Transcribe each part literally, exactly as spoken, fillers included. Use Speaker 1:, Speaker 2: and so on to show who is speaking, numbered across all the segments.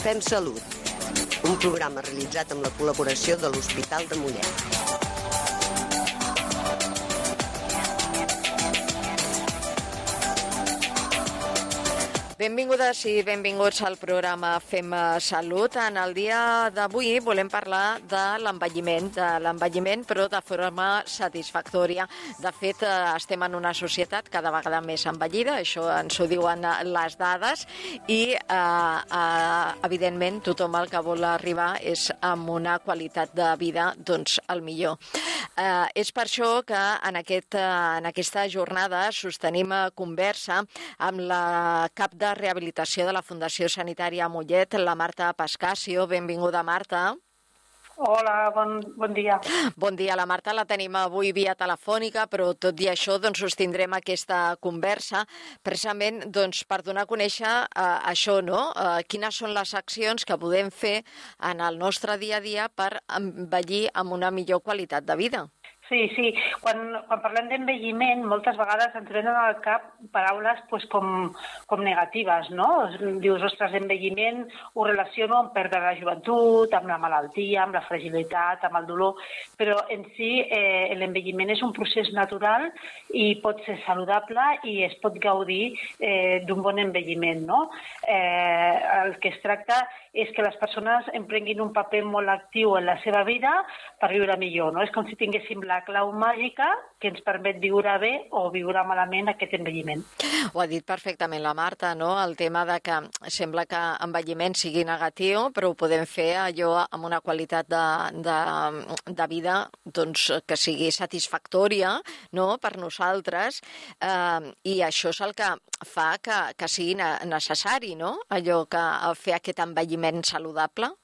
Speaker 1: Fem Salut, un programa realitzat amb la col·laboració de l'Hospital de Mollet.
Speaker 2: Benvingudes i benvinguts al programa Fem Salut. En el dia d'avui volem parlar de l'envelliment, de l'envelliment però de forma satisfactòria. De fet, estem en una societat cada vegada més envellida, això ens ho diuen les dades, i eh, eh, evidentment tothom el que vol arribar és amb una qualitat de vida doncs el millor. Eh, és per això que en, aquest, en aquesta jornada sostenim conversa amb la cap de rehabilitació de la Fundació Sanitària Mollet, la Marta Pascasio. Benvinguda, Marta.
Speaker 3: Hola, bon, bon dia.
Speaker 2: Bon dia, la Marta la tenim avui via telefònica, però tot i això doncs, sostindrem aquesta conversa precisament doncs, per donar a conèixer eh, això, no? Eh, quines són les accions que podem fer en el nostre dia a dia per envellir amb una millor qualitat de vida.
Speaker 3: Sí, sí. Quan, quan parlem d'envelliment, moltes vegades ens venen al cap paraules pues, com, com negatives, no? Dius, ostres, envelliment ho relaciono amb perdre la joventut, amb la malaltia, amb la fragilitat, amb el dolor, però en si eh, l'envelliment és un procés natural i pot ser saludable i es pot gaudir eh, d'un bon envelliment, no? Eh, el que es tracta és que les persones emprenguin un paper molt actiu en la seva vida per viure millor, no? És com si tinguéssim la clau màgica que ens permet viure bé o viure malament aquest envelliment.
Speaker 2: Ho ha dit perfectament la Marta, no? El tema de que sembla que envelliment sigui negatiu, però ho podem fer allò amb una qualitat de, de, de vida doncs, que sigui satisfactòria, no? Per nosaltres, eh, i això és el que fa que, que sigui necessari, no? Allò que fer aquest envelliment saludable.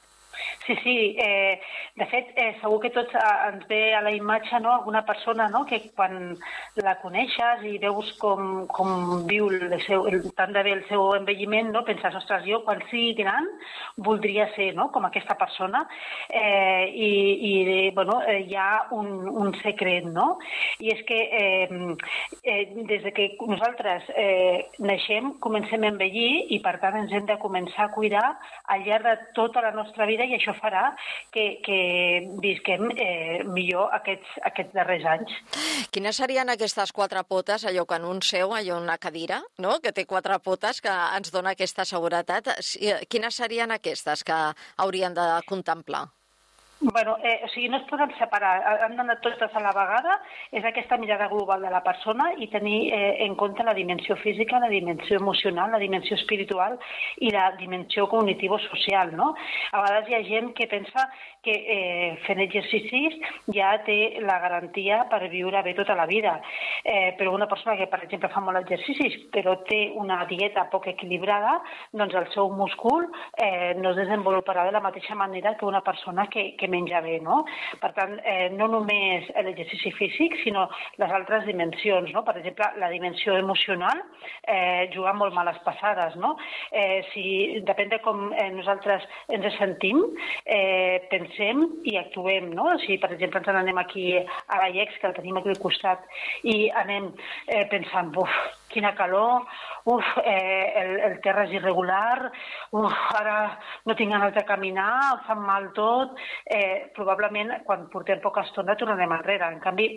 Speaker 3: Sí, sí. Eh, de fet, eh, segur que tots eh, ens ve a la imatge, no? Alguna persona, no? Que quan la coneixes i veus com, com viu el seu, el, tant de bé el seu envelliment, no? Penses, ostres, jo quan sigui gran voldria ser, no? Com aquesta persona. Eh, I, i bueno, eh, hi ha un, un secret, no? I és que eh, eh, des de que nosaltres eh, naixem, comencem a envellir i per tant ens hem de començar a cuidar al llarg de tota la nostra vida i això farà que, que visquem eh, millor aquests, aquests darrers anys.
Speaker 2: Quines serien aquestes quatre potes, allò que en un seu, allò en una cadira, no? Que té quatre potes que ens dona aquesta seguretat? Quines serien aquestes que haurien de contemplar?
Speaker 3: Bueno, eh, o sigui, no es poden separar, han d'anar totes a la vegada, és aquesta mirada global de la persona i tenir eh, en compte la dimensió física, la dimensió emocional, la dimensió espiritual i la dimensió cognitivo-social, no? A vegades hi ha gent que pensa que eh, fent exercicis ja té la garantia per viure bé tota la vida, eh, però una persona que, per exemple, fa molt exercicis però té una dieta poc equilibrada, doncs el seu múscul eh, no es desenvoluparà de la mateixa manera que una persona que, que menja bé, no? Per tant, eh, no només l'exercici físic, sinó les altres dimensions, no? Per exemple, la dimensió emocional eh, juga molt males passades, no? Eh, si, depèn de com eh, nosaltres ens sentim, eh, pensem i actuem, no? Si, per exemple, ens n'anem aquí a Gallecs, que el tenim aquí al costat, i anem eh, pensant, buf, quina calor, uf, eh, el, el terra és irregular, uf, ara no tinc ganes de caminar, em fa mal tot, eh, probablement quan portem poca estona tornarem enrere. En canvi,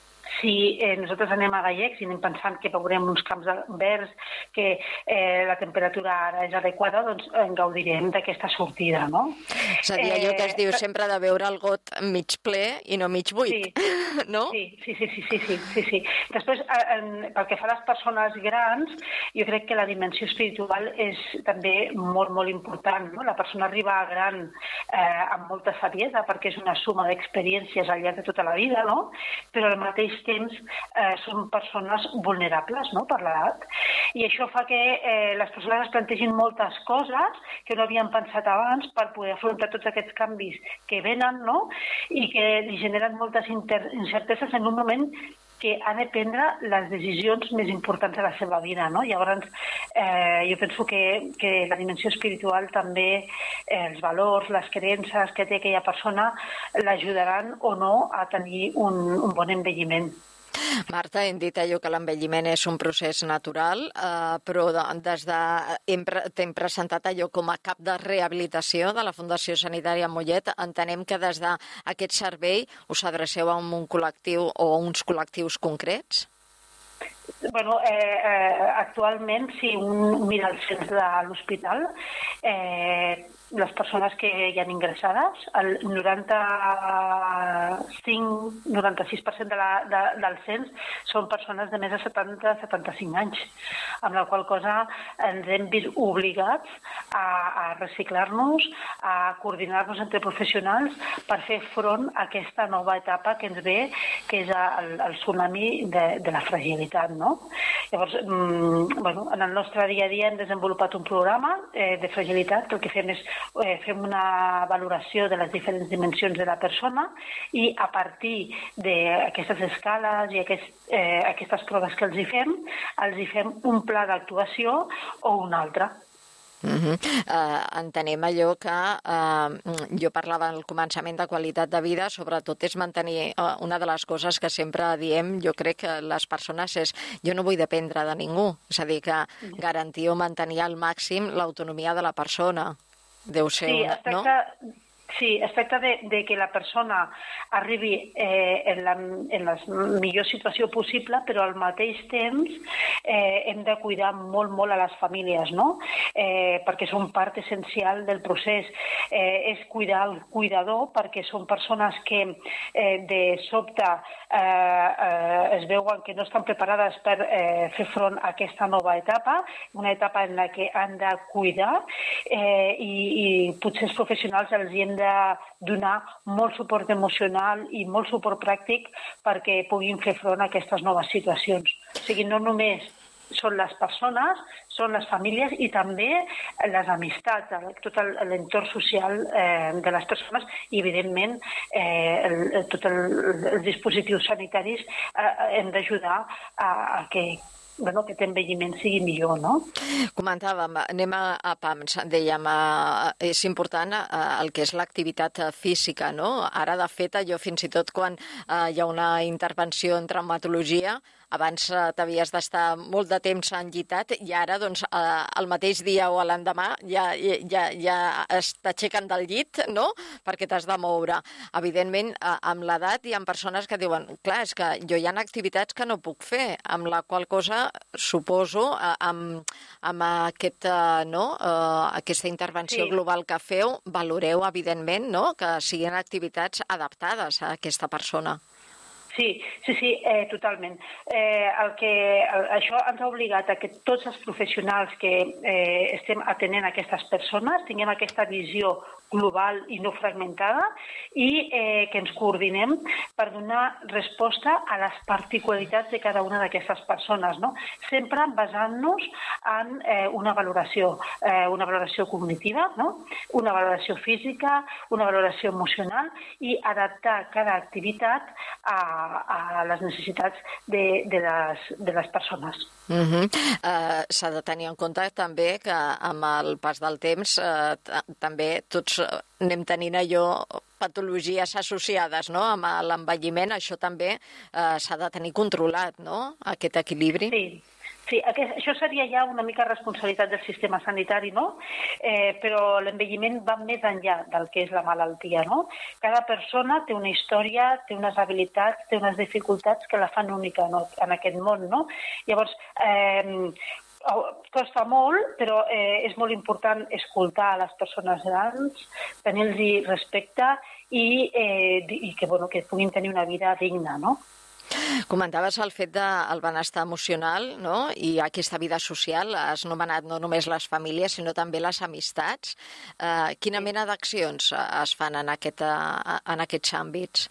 Speaker 3: si eh, nosaltres anem a Gallecs i anem pensant que veurem uns camps verds, que eh, la temperatura ara és adequada, doncs en gaudirem d'aquesta sortida, no?
Speaker 2: És a dir, allò que es diu sempre de veure el got mig ple i no mig buit,
Speaker 3: sí.
Speaker 2: no?
Speaker 3: Sí, sí, sí, sí, sí, sí, sí, sí. Després, en, pel que fa a les persones grans, jo crec que la dimensió espiritual és també molt, molt important, no? La persona arriba a gran eh, amb molta saviesa perquè és una suma d'experiències al llarg de tota la vida, no? Però al mateix temps eh, són persones vulnerables, no? Per l'edat. I això fa que eh, les persones es plantegin moltes coses que no havien pensat abans per poder afrontar tots aquests canvis que venen, no? I que li generen moltes incerteses en un moment que ha de prendre les decisions més importants de la seva vida, no? Llavors, eh, jo penso que, que la dimensió espiritual també, eh, els valors, les creences que té aquella persona, l'ajudaran o no a tenir un, un bon envelliment.
Speaker 2: Marta, hem dit allò que l'envelliment és un procés natural, eh, però des de... Hem, t'hem presentat allò com a cap de rehabilitació de la Fundació Sanitària Mollet. Entenem que des d'aquest servei us adreceu a un col·lectiu o a uns col·lectius concrets?
Speaker 3: Bueno, eh, eh, actualment, si un mira el cens de l'hospital, eh, les persones que hi han ingressades, el noranta-cinc noranta-sis per cent de la, de, del cens són persones de més de setanta a setanta-cinc anys, amb la qual cosa ens hem vist obligats a, a reciclar-nos, a coordinar-nos entre professionals per fer front a aquesta nova etapa que ens ve, que és el, el tsunami de, de la fragilitat, no? Llavors, mm, bueno, en el nostre dia a dia hem desenvolupat un programa eh, de fragilitat, que el que fem és eh, fem una valoració de les diferents dimensions de la persona i a partir d'aquestes escales i aquest, eh, aquestes proves que els hi fem, els hi fem un pla d'actuació o un altre.
Speaker 2: Uh-huh. Uh, entenem allò que uh, jo parlava al començament de qualitat de vida, sobretot és mantenir uh, una de les coses que sempre diem, jo crec que les persones és, jo no vull dependre de ningú, és a dir, que garantir o mantenir al màxim l'autonomia de la persona. Deu ser
Speaker 3: sí,
Speaker 2: una,
Speaker 3: es tracta, no? Sí, es tracta de, de que la persona arribi eh, en, la, en la millor situació possible, però al mateix temps eh, hem de cuidar molt, molt a les famílies, no? Eh, perquè són part essencial del procés. Eh, és cuidar el cuidador perquè són persones que eh, de sobte eh, eh, es veuen que no estan preparades per eh, fer front a aquesta nova etapa, una etapa en la que han de cuidar eh, i, i potser els professionals els hi hem de donar molt suport emocional i molt suport pràctic perquè puguin fer front a aquestes noves situacions. O sigui, no només són les persones, són les famílies i també les amistats, tot l'entorn social eh, de les persones i, evidentment, eh, el, tot el, els dispositius sanitaris eh, hem d'ajudar a, a que bueno, aquest envelliment sigui millor, no?
Speaker 2: Comentàvem, anem a, a PAMS, dèiem, a, és important a, el que és l'activitat física, no? Ara, de fet, allò fins i tot quan a, hi ha una intervenció en traumatologia, abans t'havies d'estar molt de temps enllitat i ara, doncs, el mateix dia o l'endemà ja, ja, ja t'aixequen del llit, no?, perquè t'has de moure. Evidentment, amb l'edat hi ha persones que diuen, clar, és que jo hi ha activitats que no puc fer, amb la qual cosa, suposo, amb, amb aquest, no, aquesta intervenció sí. global que feu, valoreu, evidentment, no?, que siguin activitats adaptades a aquesta persona.
Speaker 3: Sí, sí, sí, eh, totalment. Eh, el que, el, això ens ha obligat a que tots els professionals que eh, estem atenent a aquestes persones tinguem aquesta visió global i no fragmentada i eh, que ens coordinem per donar resposta a les particularitats de cada una d'aquestes persones, no? Sempre basant-nos en eh, una valoració, eh, una valoració cognitiva, no? Una valoració física, una valoració emocional i adaptar cada activitat a a les necessitats de, de, les, de les persones.
Speaker 2: Uh-huh. uh, S'ha de tenir en compte també que amb el pas del temps uh, també tots anem tenint allò patologies associades, no?, amb l'envelliment, això també uh, s'ha de tenir controlat, no?, aquest equilibri.
Speaker 3: Sí. Sí, aquest, això seria ja una mica responsabilitat del sistema sanitari, no? Eh, però l'envelliment va més enllà del que és la malaltia, no? Cada persona té una història, té unes habilitats, té unes dificultats que la fan única, no?, en aquest món, no? Llavors, eh, costa molt, però eh, és molt important escoltar a les persones grans, tenir-los respecte i, eh, i que, bueno, que puguin tenir una vida digna, no?
Speaker 2: Comentaves el fet del benestar emocional, no?, i aquesta vida social, has anomenat no només les famílies, sinó també les amistats. Eh, quina mena d'accions es fan en, aquest, en aquests àmbits?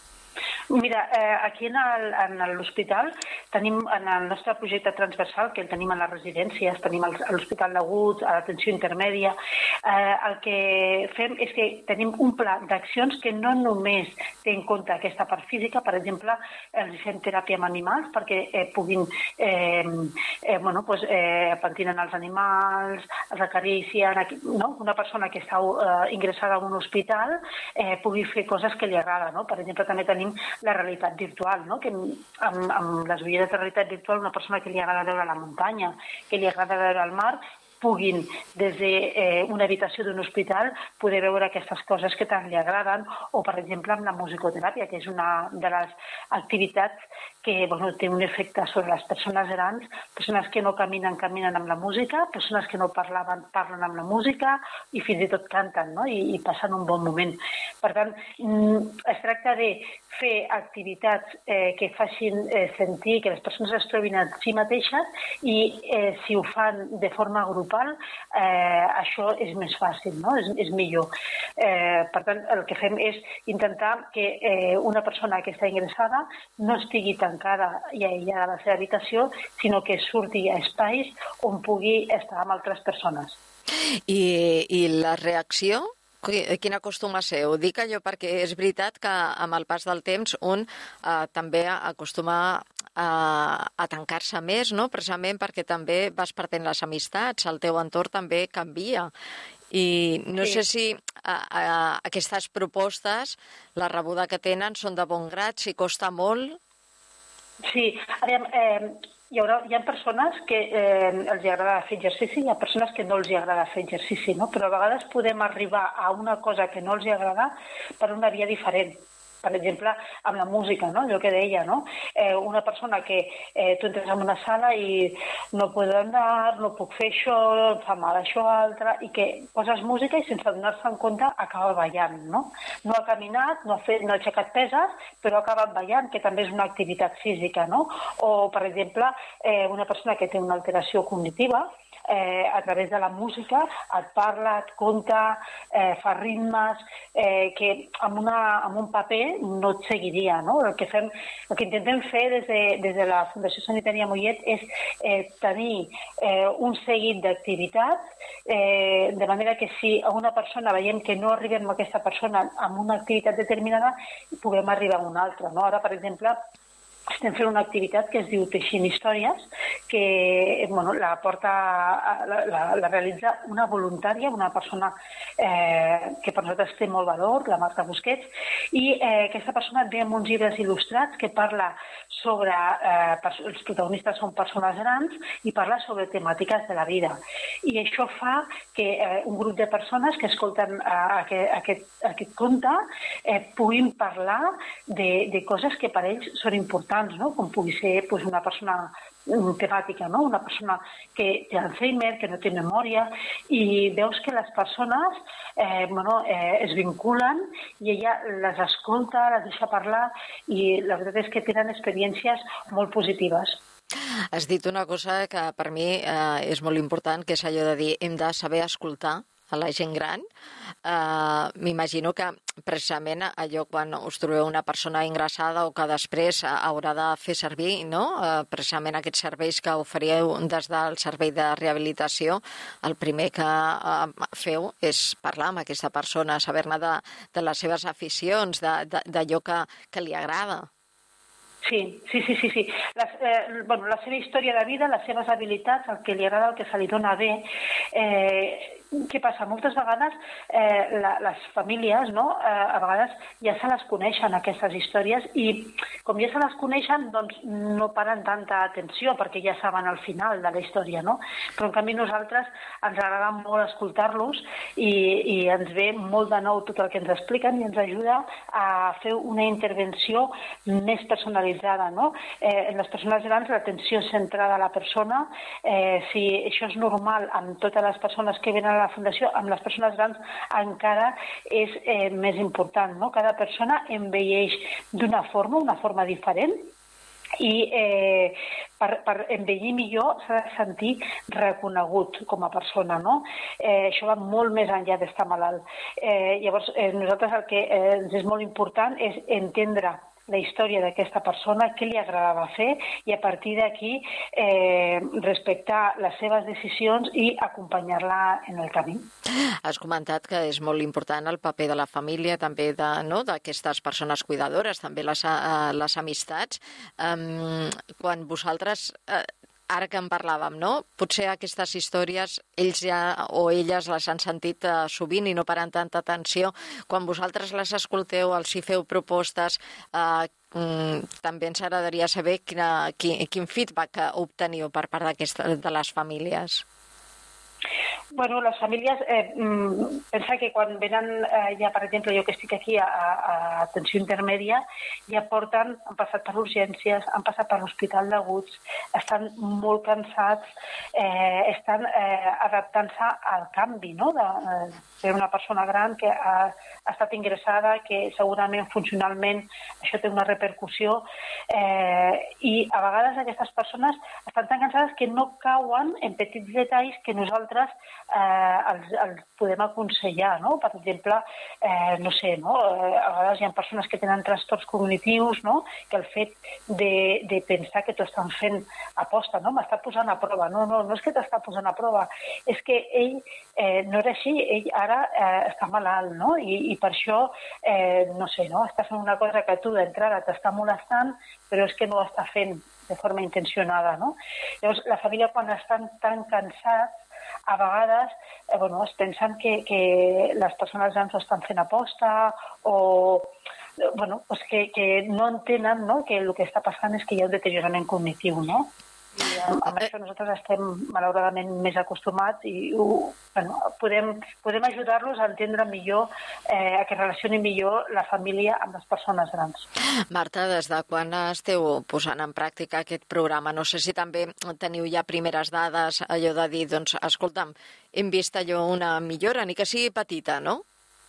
Speaker 3: Mira, eh, aquí en l'hospital tenim, en el nostre projecte transversal, que el tenim a les residències, tenim a l'Hospital d'Aguts, a l'atenció intermèdia, eh, el que fem és que tenim un pla d'accions que no només té en compte aquesta part física, per exemple, els fem teràpia amb animals perquè eh, puguin, eh, eh, bueno, pues, eh, pentinen els animals, els acaricien, no? Una persona que està eh, ingressada en un hospital eh, pugui fer coses que li agrada, no? Per exemple, també tenim la realitat virtual, no? Que amb, amb les ulleres de realitat virtual una persona que li agrada veure la muntanya, que li agrada veure el mar, puguin, des d'una habitació d'un hospital, poder veure aquestes coses que tant li agraden, o, per exemple, amb la musicoteràpia, que és una de les activitats que bueno, té un efecte sobre les persones grans, persones que no caminen, caminen amb la música, persones que no parlaven, parlen amb la música, i fins i tot canten, no? I, i passen un bon moment. Per tant, es tracta de fer activitats eh, que facin eh, sentir que les persones es trobin en si mateixes i eh, si ho fan de forma grupal, eh, això és més fàcil, no? és, és millor. Eh, per tant, el que fem és intentar que eh, una persona que està ingressada no estigui tancada i aïllada a la seva habitació, sinó que surti a espais on pugui estar amb altres persones.
Speaker 2: I, i la reacció? Quina acostuma a ser? Ho dic allò perquè és veritat que amb el pas del temps un eh, també acostuma a, a tancar-se més, no? Precisament perquè també vas perdent les amistats, el teu entorn també canvia. I no sí. sé si a, a, aquestes propostes, la rebuda que tenen, són de bon grat, si costa molt.
Speaker 3: Sí, a veure, eh, hi, haurà, hi ha persones que eh, els agrada fer exercici, hi ha persones que no els agrada fer exercici, no? Però a vegades podem arribar a una cosa que no els agrada per una via diferent. Per exemple, amb la música, no? Allò que deia, no? Eh, una persona que eh, tu entres en una sala i no puc anar, no puc fer això, em fa mal això altre, i que poses música i sense donar-se en compte acaba ballant, no? No ha caminat, no ha, fet, no ha aixecat peses, però ha acabat ballant, que també és una activitat física, no? O, per exemple, eh, una persona que té una alteració cognitiva, Eh, a través de la música et parla, et conta, eh, fa ritmes eh, que amb, una, amb un paper no et seguiria, no? El que, fem, el que intentem fer des de, des de la Fundació Sanitària Mollet és eh, tenir eh, un seguit d'activitats eh, de manera que si a una persona veiem que no arribem a aquesta persona amb una activitat determinada, puguem arribar a una altra, no? Ara, per exemple, estem fent una activitat que es diu Teixint Històries, que bueno, la, porta, la, la, la realitza una voluntària, una persona eh, que per nosaltres té molt valor, la Marta Busquets, i eh, aquesta persona ve amb uns llibres il·lustrats que parla sobre, eh, els protagonistes són persones grans, i parla sobre temàtiques de la vida. I això fa que eh, un grup de persones que escolten eh, aquest, aquest, aquest conte eh, puguin parlar de, de coses que per ells són importants, no? Com pugui ser pues, una persona temàtica, no? Una persona que té Alzheimer, que no té memòria, i veus que les persones eh, bueno, eh, es vinculen i ella les escolta, les deixa parlar, i la veritat és que tenen experiències molt positives.
Speaker 2: Has dit una cosa que per mi eh, és molt important, que és allò de dir hem de saber escoltar a la gent gran. Uh, M'imagino que precisament allò quan us trobeu una persona ingressada o que després haurà de fer servir, no? Uh, precisament aquests serveis que oferiu des del servei de rehabilitació, el primer que uh, feu és parlar amb aquesta persona, saber-ne de, de les seves aficions, d'allò que, que li agrada.
Speaker 3: Sí, sí, sí, sí. sí. Les, eh, bueno, la seva història de vida, les seves habilitats, el que li agrada, el que se li dona bé. Eh, què passa? Moltes vegades eh, la, les famílies, no? eh, a vegades ja se les coneixen aquestes històries, i com ja se les coneixen, doncs no paren tanta atenció perquè ja saben el final de la història, no? Però en canvi nosaltres ens agrada molt escoltar-los i, i ens ve molt de nou tot el que ens expliquen i ens ajuda a fer una intervenció més personalitzada, no? Eh, en les persones grans l'atenció centrada a la persona, eh, si això és normal amb totes les persones que venen a la Fundació, amb les persones grans encara és eh, més important, no? Cada persona envelleix d'una forma, una forma diferent, i eh, per, per envellir millor s'ha de sentir reconegut com a persona, no? Eh, això va molt més enllà d'estar malalt. Eh, llavors, eh, nosaltres el que eh, ens és molt important és entendre la història d'aquesta persona, què li agradava fer, i a partir d'aquí eh, respectar les seves decisions i acompanyar-la en el camí.
Speaker 2: Has comentat que és molt important el paper de la família, també de, no, d'aquestes persones cuidadores, també les, uh, les amistats. Um, quan vosaltres uh, ara que en parlàvem, no? Potser aquestes històries ells ja o elles les han sentit uh, sovint i no paren tanta atenció. Quan vosaltres les escolteu, els hi feu propostes, uh, mm, també ens agradaria saber quina, quin, quin feedback obteniu per part de les famílies.
Speaker 3: Bueno, les famílies, eh, pensa que quan venen, eh, ja per exemple, jo que estic aquí a, a atenció intermèdia, ja porten, han passat per urgències, han passat per l'hospital d'aguts, estan molt cansats, eh, estan eh, adaptant-se al canvi, no?, de, de ser una persona gran que ha, ha estat ingressada, que segurament funcionalment això té una repercussió, eh, i a vegades aquestes persones estan tan cansades que no cauen en petits detalls que nosaltres eh, els, els podem aconsellar, no? Per exemple, eh, no sé, no? Eh, a vegades hi ha persones que tenen trastorns cognitius, no? Que el fet de, de pensar que t'ho estan fent aposta, no? M'està posant a prova. No, no, no és que t'està posant a prova, és que ell eh, no era així, ell ara eh, està malalt, no? I, i per això, eh, no sé, no? Està fent una cosa que tu d'entrada t'està molestant, però és que no ho està fent de forma intencionada, no? Llavors, la família, quan estan tan cansats, a vegades eh, bueno, es pensen que, que les persones grans ho estan fent aposta o bueno, pues que, que no entenen, no?, que el que està passant és que hi ha un deteriorament cognitiu, no? I amb, amb això nosaltres estem malauradament més acostumats i ho, bueno, podem, podem ajudar-los a entendre millor, eh, a que relacioni millor la família amb les persones grans.
Speaker 2: Marta, des de quan esteu posant en pràctica aquest programa? No sé si també teniu ja primeres dades, allò de dir, doncs, escolta'm, hem vist allò una millora, ni que sigui petita, no?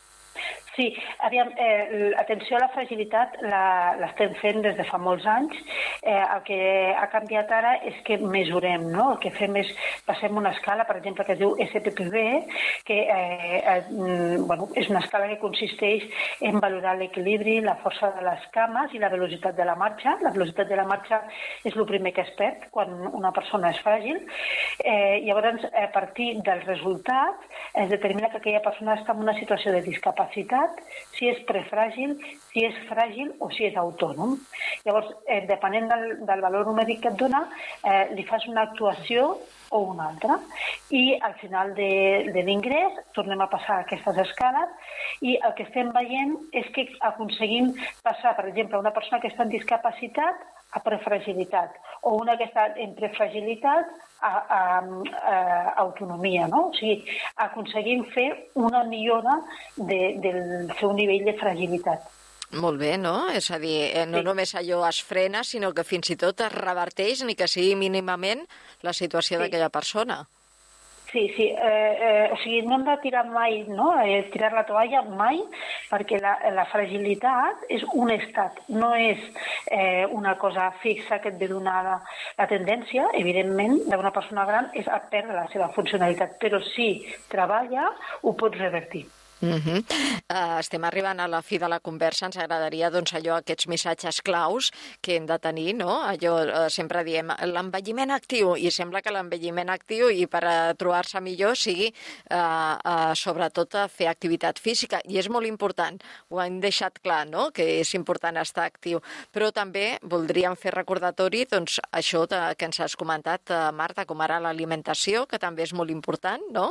Speaker 3: Sí, aviam, eh, l'atenció a la fragilitat l'estem fent des de fa molts anys. Eh, el que ha canviat ara és que mesurem, no? El que fem és, passem una escala, per exemple, que es diu S P P B, que eh, eh, bueno, és una escala que consisteix en valorar l'equilibri, la força de les cames i la velocitat de la marxa. La velocitat de la marxa és el primer que es perd quan una persona és fràgil. Eh, llavors, a partir del resultat, es determina que aquella persona està en una situació de discapacitat, si és prefràgil, si és fràgil o si és autònom. Llavors, eh, depenent del, del valor numèric que et dona, eh, li fas una actuació o una altra. I al final de, de l'ingrés tornem a passar aquestes escales i el que estem veient és que aconseguim passar, per exemple, una persona que està en discapacitat a prefragilitat o una que està en prefragilitat a, a, a autonomia, no? O sigui, aconseguim fer una millora de, del seu nivell de fragilitat.
Speaker 2: Molt bé, no? És a dir, no sí. Només allò es frena, sinó que fins i tot es reverteix, ni que sigui mínimament, la situació sí. d'aquella persona.
Speaker 3: Sí, sí, eh, eh, o sigui, no hem de tirar mai, no?, eh, tirar la toalla mai, perquè la, la fragilitat és un estat, no és eh, una cosa fixa que et ve donada. La tendència, evidentment, d'una persona gran és a perdre la seva funcionalitat, però si treballa, ho pots revertir.
Speaker 2: Uh-huh. Uh, estem arribant a la fi de la conversa. Ens agradaria, doncs, allò, aquests missatges claus que hem de tenir, no? Allò, uh, sempre diem, l'envelliment actiu, i sembla que l'envelliment actiu, i per uh, trobar-se millor, sigui, uh, uh, sobretot, uh, fer activitat física, i és molt important, ho hem deixat clar, no?, que és important estar actiu, però també voldríem fer recordatori, doncs, això de, que ens has comentat, uh, Marta, com ara l'alimentació, que també és molt important, no?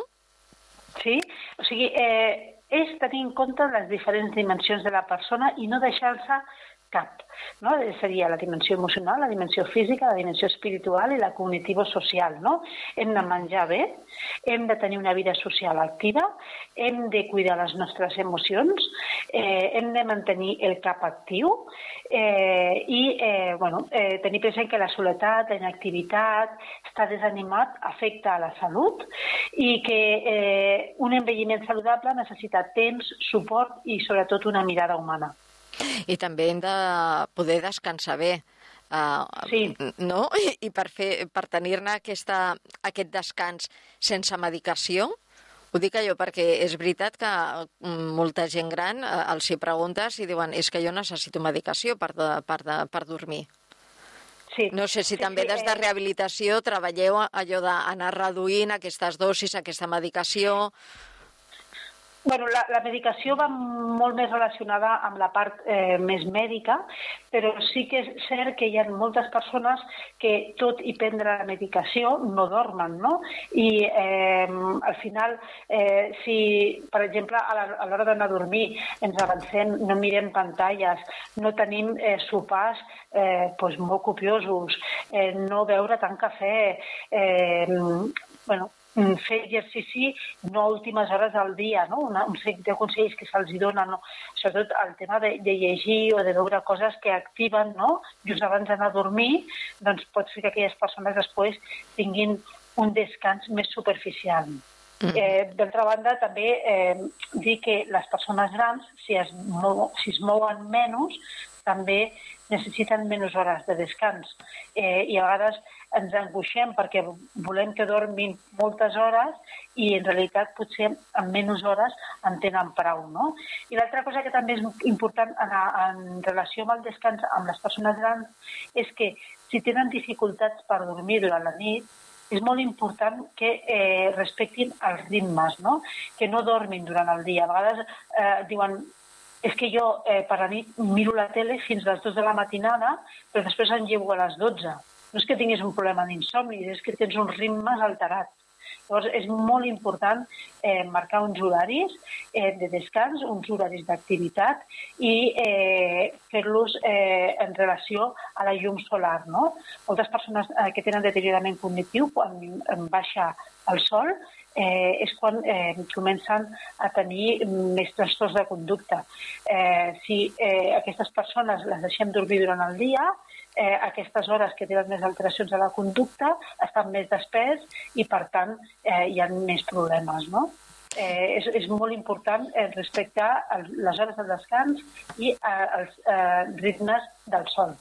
Speaker 3: Sí, o sigui, eh, és tenir en compte les diferents dimensions de la persona i no deixar-se cap, no? Seria la dimensió emocional, la dimensió física, la dimensió espiritual i la cognitivo-social, no? Hem de menjar bé, hem de tenir una vida social activa, hem de cuidar les nostres emocions, eh, hem de mantenir el cap actiu eh, i eh, bueno, eh, tenir present que la soledat, la inactivitat, estar desanimat afecta a la salut i que eh, un envelliment saludable necessita temps, suport i sobretot una mirada humana.
Speaker 2: I també hem de poder descansar bé, uh,
Speaker 3: sí.
Speaker 2: no? I, i per, fer, per tenir-ne aquesta, aquest descans sense medicació, ho dic allò perquè és veritat que molta gent gran uh, els hi preguntes i diuen és que jo necessito medicació per, de, per, de, per dormir.
Speaker 3: Sí.
Speaker 2: No sé si
Speaker 3: sí,
Speaker 2: també
Speaker 3: sí,
Speaker 2: des de rehabilitació treballeu allò d'anar reduint aquestes dosis, aquesta medicació.
Speaker 3: Bueno, la, la medicació va molt més relacionada amb la part eh, més mèdica, però sí que és cert que hi ha moltes persones que, tot i prendre la medicació, no dormen, no? I eh, al final, eh, si, per exemple, a l'hora d'anar a dormir ens avancem, no mirem pantalles, no tenim eh, sopars eh, doncs molt copiosos, eh, no beure tant cafè, eh, bueno, fer exercici no a últimes hores del dia, no? Una, un seguit de consells que se'ls dona, no? Sobretot el tema de, de llegir o de veure coses que activen, no? Just abans d'anar a dormir, doncs pot fer que aquelles persones després tinguin un descans més superficial. Mm. Eh, D'altra banda, també eh, dir que les persones grans, si es, mou, si es mouen menys, també necessiten menys hores de descans. Eh, I a vegades ens angoixem perquè volem que dormin moltes hores i en realitat potser en menys hores en tenen prou, no? I l'altra cosa que també és important en, en relació amb el descans amb les persones grans és que si tenen dificultats per dormir durant la nit, és molt important que eh, respectin els ritmes, no? Que no dormin durant el dia. A vegades eh, diuen és que jo eh, per la nit miro la tele fins a les dues de la matinada, però després em llevo a les dotze. No és que tinguis un problema d'insomni, és que tens uns ritmes alterats. Llavors, és molt important eh, marcar uns horaris eh, de descans, uns horaris d'activitat i eh, fer-los eh, en relació a la llum solar, no? Moltes persones eh, que tenen deteriorament cognitiu, quan baixa el sol, Eh, és quan eh, comencen a tenir més trastorns de conducta. Eh, si eh, aquestes persones les deixem dormir durant el dia, eh, aquestes hores que tenen més alteracions a la conducta estan més desperts i, per tant, eh, hi ha més problemes, no? Eh, és, és molt important eh, respectar el, les hores de descans i eh, els eh, ritmes del sol.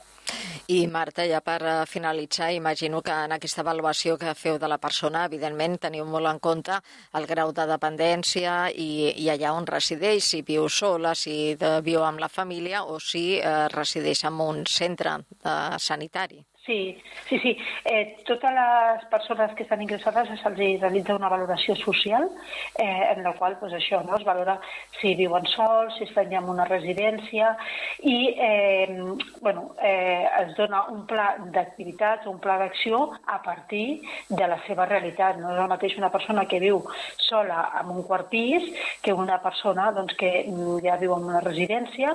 Speaker 2: I Marta, ja per finalitzar, imagino que en aquesta avaluació que feu de la persona, evidentment teniu molt en compte el grau de dependència i, i allà on resideix, si viu sola, si de, viu amb la família o si eh, resideix en un centre eh, sanitari.
Speaker 3: Sí, sí, sí. Eh, totes les persones que estan ingressades se'ls realitza una valoració social eh, en la qual pues, això, no? Es valora si viuen sols, si estan ja en una residència i eh, bueno, eh, es dona un pla d'activitats, un pla d'acció a partir de la seva realitat. No és el mateix una persona que viu sola en un quart pis que una persona doncs, que ja viu en una residència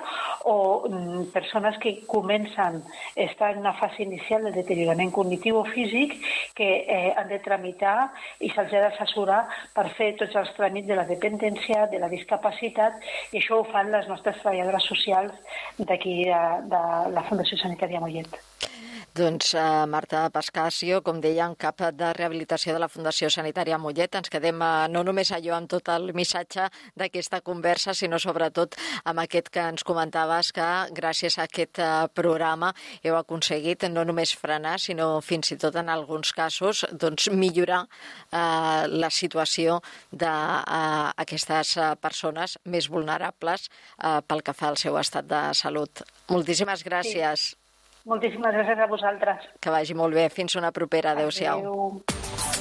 Speaker 3: o mm, persones que comencen a estar en una fase inicial de deteriorament cognitiu o físic que eh, han de tramitar i se'ls ha d'assessorar per fer tots els tràmits de la dependència, de la discapacitat, i això ho fan les nostres treballadores socials d'aquí, de, de la Fundació Sanitària Mollet.
Speaker 2: Doncs uh, Marta Pascasio, com deia, en cap de rehabilitació de la Fundació Sanitària Mollet. Ens quedem uh, no només allò amb tot el missatge d'aquesta conversa, sinó sobretot amb aquest que ens comentaves, que gràcies a aquest uh, programa heu aconseguit no només frenar, sinó fins i tot en alguns casos doncs, millorar uh, la situació d'aquestes uh, uh, persones més vulnerables uh, pel que fa al seu estat de salut. Moltíssimes gràcies.
Speaker 3: Sí. Moltíssimes gràcies a vosaltres.
Speaker 2: Que vagi molt bé. Fins una propera. Adéu-siau.
Speaker 3: Adéu.